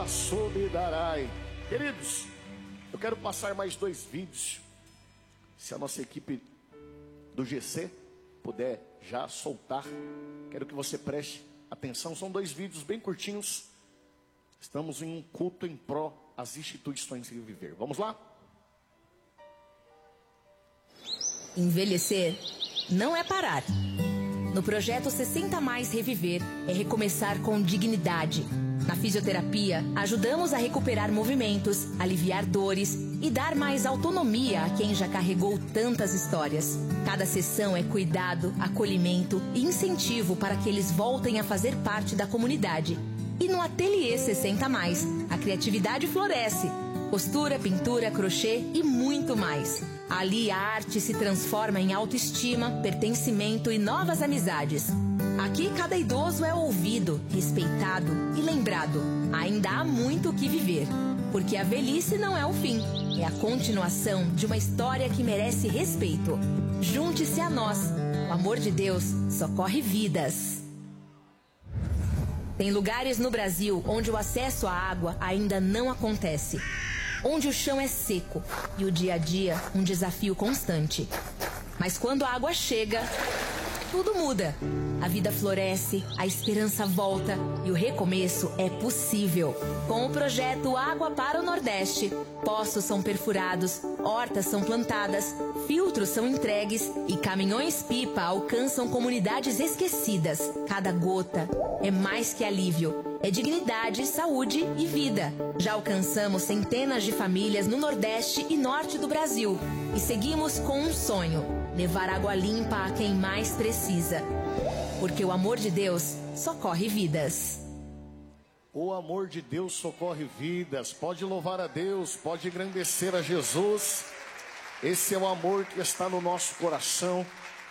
Sobedarai. Queridos, eu quero passar mais 2 vídeos. Se a nossa equipe do GC puder já soltar, quero que você preste atenção. São 2 vídeos bem curtinhos. Estamos em um culto em pró às instituições Reviver. Vamos lá? Envelhecer não é parar. No projeto 60 Mais Reviver é recomeçar com dignidade. Na fisioterapia, ajudamos a recuperar movimentos, aliviar dores e dar mais autonomia a quem já carregou tantas histórias. Cada sessão é cuidado, acolhimento e incentivo para que eles voltem a fazer parte da comunidade. E no Ateliê 60 Mais, a criatividade floresce. Costura, pintura, crochê e muito mais. Ali a arte se transforma em autoestima, pertencimento e novas amizades. Aqui cada idoso é ouvido, respeitado e lembrado. Ainda há muito o que viver, porque a velhice não é o fim, é a continuação de uma história que merece respeito. Junte-se a nós. O amor de Deus socorre vidas. Tem lugares no Brasil onde o acesso à água ainda não acontece. Onde o chão é seco e o dia a dia um desafio constante. Mas quando a água chega, tudo muda. A vida floresce, a esperança volta e o recomeço é possível. Com o projeto Água para o Nordeste, poços são perfurados, hortas são plantadas, filtros são entregues e caminhões-pipa alcançam comunidades esquecidas. Cada gota é mais que alívio. É dignidade, saúde e vida. Já alcançamos centenas de famílias no Nordeste e Norte do Brasil. E seguimos com um sonho: levar água limpa a quem mais precisa. Porque o amor de Deus socorre vidas. O amor de Deus socorre vidas. Pode louvar a Deus, pode engrandecer a Jesus. Esse é o amor que está no nosso coração.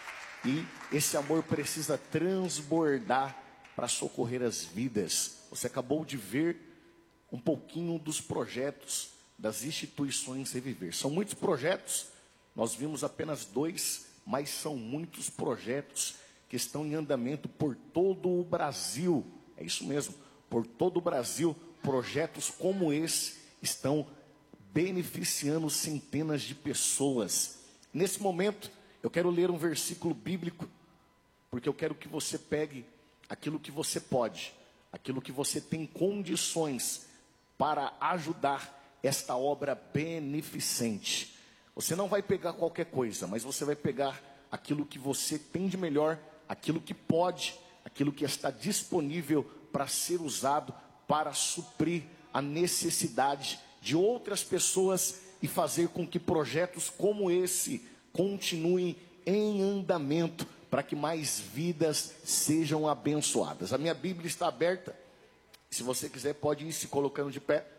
E esse amor precisa transbordar para socorrer as vidas. Você acabou de ver um pouquinho dos projetos das instituições Reviver. São muitos projetos, nós vimos apenas 2, mas são muitos projetos que estão em andamento por todo o Brasil. É isso mesmo, por todo o Brasil, projetos como esse estão beneficiando centenas de pessoas. Nesse momento, eu quero ler um versículo bíblico, porque eu quero que você pegue aquilo que você pode, aquilo que você tem condições para ajudar esta obra beneficente. Você não vai pegar qualquer coisa, mas você vai pegar aquilo que você tem de melhor, aquilo que pode, aquilo que está disponível para ser usado para suprir a necessidade de outras pessoas e fazer com que projetos como esse continuem em andamento, para que mais vidas sejam abençoadas. A minha Bíblia está aberta. Se você quiser, pode ir se colocando de pé.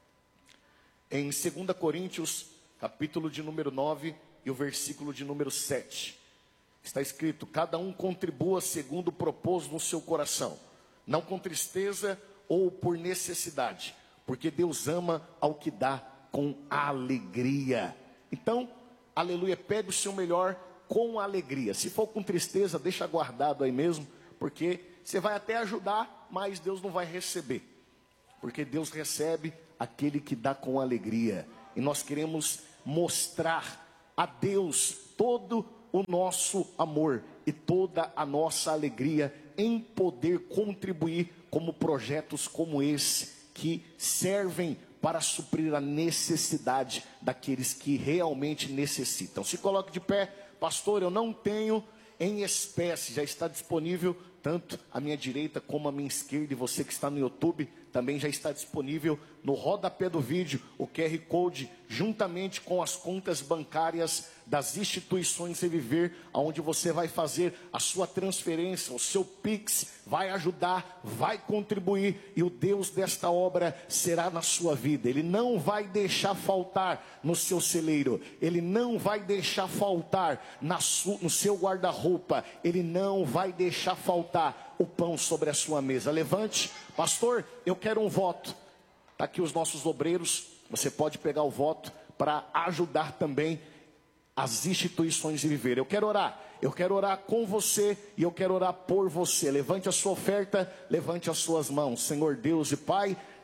Em 2 Coríntios, capítulo de número 9 e o versículo de número 7. Está escrito: cada um contribua segundo propôs no seu coração, não com tristeza ou por necessidade, porque Deus ama ao que dá com alegria. Então, aleluia, pede o seu melhor com alegria. Se for com tristeza, deixa guardado aí mesmo, porque você vai até ajudar, mas Deus não vai receber, porque Deus recebe aquele que dá com alegria. E nós queremos mostrar a Deus todo o nosso amor e toda a nossa alegria em poder contribuir como projetos como esse, que servem para suprir a necessidade daqueles que realmente necessitam. Se coloque de pé. Pastor, eu não tenho em espécie. Já está disponível tanto à minha direita como à minha esquerda, e você que está no YouTube, também já está disponível no rodapé do vídeo, o QR Code, juntamente com as contas bancárias das instituições Reviver, onde você vai fazer a sua transferência, o seu Pix, vai ajudar, vai contribuir, e o Deus desta obra será na sua vida. Ele não vai deixar faltar no seu celeiro, Ele não vai deixar faltar no seu guarda-roupa, Ele não vai deixar faltar o pão sobre a sua mesa. Levante. Pastor, eu quero um voto. Está aqui os nossos obreiros, você pode pegar o voto para ajudar também as instituições de viver. Eu quero orar com você e eu quero orar por você. Levante a sua oferta, levante as suas mãos. Senhor Deus e Pai,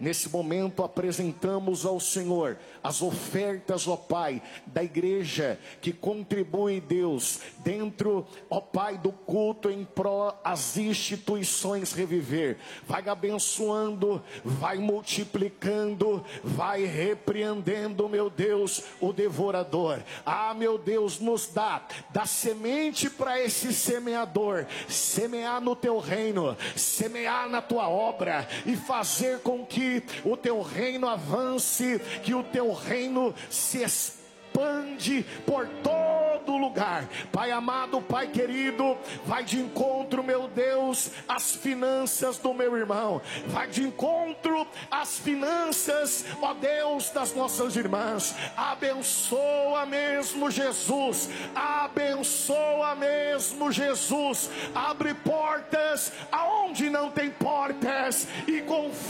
Nesse momento apresentamos ao Senhor as ofertas, ó Pai, da igreja que contribui, Deus, dentro, ó Pai, do culto em pró às instituições Reviver. Vai abençoando, vai multiplicando, vai repreendendo, meu Deus, o devorador. Ah, meu Deus, nos dá semente para esse semeador, semear no teu reino, semear na tua obra e fazer com que o teu reino avance, que o teu reino se expande por todo lugar. Pai amado, Pai querido, vai de encontro, meu Deus, às finanças do meu irmão, vai de encontro às finanças, ó Deus, das nossas irmãs. Abençoa mesmo, Jesus, abençoa mesmo, Jesus. Abre portas aonde não tem portas e confia